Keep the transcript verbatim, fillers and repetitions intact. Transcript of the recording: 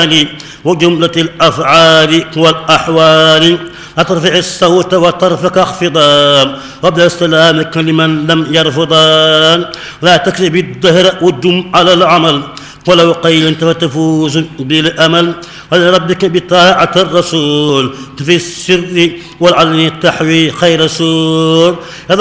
وجملة الأفعال والأحوال. أترفع الصوت وطرفك اخفضا وابدأ استلامك لمن لم يرفضا. لا تكذب الدهر والجم على العمل ولو قيل فتفوز بالأمل. ولربك بطاعة الرسول في السر والعلن تحوي خير سور.